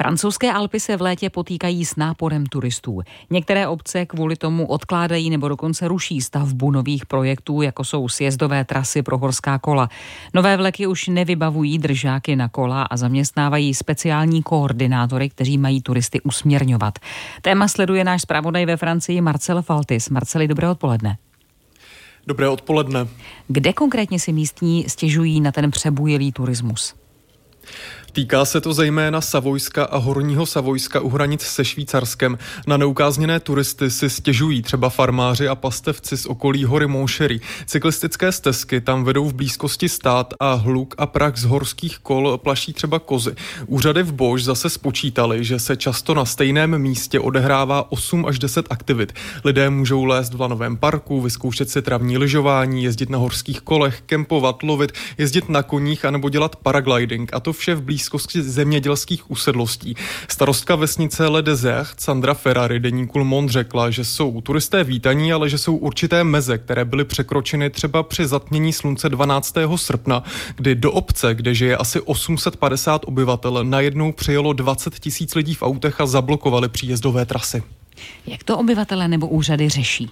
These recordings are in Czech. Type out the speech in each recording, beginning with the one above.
Francouzské Alpy se v létě potýkají s náporem turistů. Některé obce kvůli tomu odkládají nebo dokonce ruší stavbu nových projektů, jako jsou sjezdové trasy pro horská kola. Nové vleky už nevybavují držáky na kola a zaměstnávají speciální koordinátory, kteří mají turisty usměrňovat. Téma sleduje náš zpravodaj ve Francii Marcel Faltis. Marceli, dobré odpoledne. Dobré odpoledne. Kde konkrétně si místní stěžují na ten přebujelý turismus? Týká se to zejména Savojska a Horního Savojska u hranic se Švýcarskem. Na neukázněné turisty si stěžují třeba farmáři a pastevci z okolí hory Monchery. Cyklistické stezky tam vedou v blízkosti stát a hluk a prach z horských kol plaší třeba kozy. Úřady v Bož zase spočítali, že se často na stejném místě odehrává 8 až 10 aktivit. Lidé můžou lézt v lanovém parku, vyzkoušet si travní lyžování, jezdit na horských kolech, kempovat, lovit, jezdit na koních anebo dělat paragliding, a to vše v blízkosti zemědělských usedlostí. Starostka vesnice Le Désert Sandra Ferrari deníku Le Monde řekla, že jsou turisté vítaní, ale že jsou určité meze, které byly překročeny třeba při zatmění slunce 12. srpna, kdy do obce, kde žije asi 850 obyvatel, najednou přijelo 20 000 lidí v autech a zablokovali příjezdové trasy. Jak to obyvatelé nebo úřady řeší?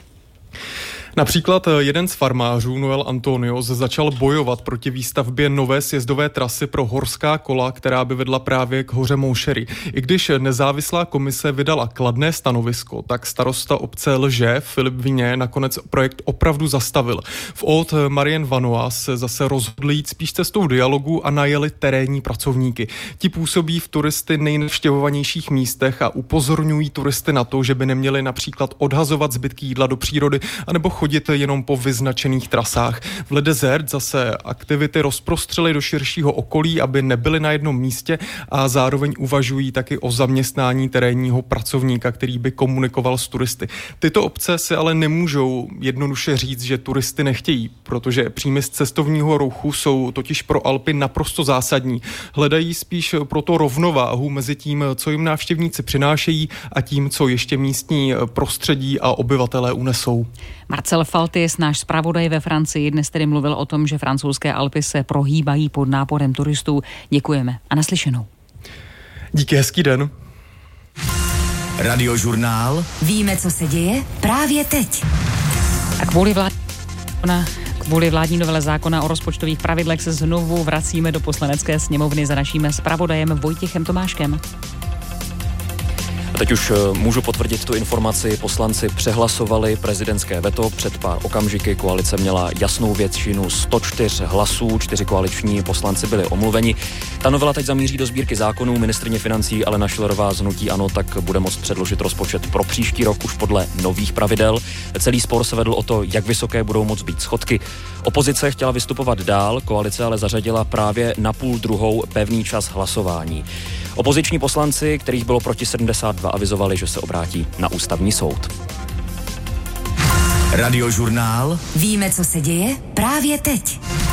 Například jeden z farmářů, Noel Antonios, začal bojovat proti výstavbě nové sjezdové trasy pro horská kola, která by vedla právě k hoře Monchery. I když nezávislá komise vydala kladné stanovisko, tak starosta obce Lže Filip Vině nakonec projekt opravdu zastavil. V Haute Marien Vanois se zase rozhodli jít spíš cestou dialogu a najeli terénní pracovníky. Ti působí v turisty nejnavštěvovanějších místech a upozorňují turisty na to, že by neměli například odhazovat zbytky jídla do přírody anebo chodit jenom po vyznačených trasách. V Le Désert zase aktivity rozprostřely do širšího okolí, aby nebyly na jednom místě, a zároveň uvažují taky o zaměstnání terénního pracovníka, který by komunikoval s turisty. Tyto obce si ale nemůžou jednoduše říct, že turisty nechtějí, protože příjmy z cestovního ruchu jsou totiž pro Alpy naprosto zásadní. Hledají spíš proto rovnováhu mezi tím, co jim návštěvníci přinášejí, a tím, co ještě místní prostředí a obyvatelé unesou. Marcel Faltis, náš zpravodaj ve Francii, dnes tedy mluvil o tom, že francouzské Alpy se prohýbají pod náporem turistů. Děkujeme a naslyšenou. Díky, hezký den. Radiožurnál. Víme, co se děje právě teď. A kvůli vládní novele zákona o rozpočtových pravidlech se znovu vracíme do Poslanecké sněmovny za naším zpravodajem Vojtěchem Tomáškem. A teď už můžu potvrdit tu informaci. Poslanci přehlasovali prezidentské veto. Před pár okamžiky koalice měla jasnou většinu 104 hlasů, 4 koaliční poslanci byli omluveni. Ta novela teď zamíří do sbírky zákonů. Ministryně financí Alena Schillerová z hnutí ANO tak bude moct předložit rozpočet pro příští rok už podle nových pravidel. Celý spor se vedl o to, jak vysoké budou moct být schodky. Opozice chtěla vystupovat dál, koalice ale zařadila právě na 12:30 pevný čas hlasování. Opoziční poslanci, kterých bylo proti 72, avizovali, že se obrátí na ústavní soud. Radiožurnál. Víme, co se děje právě teď.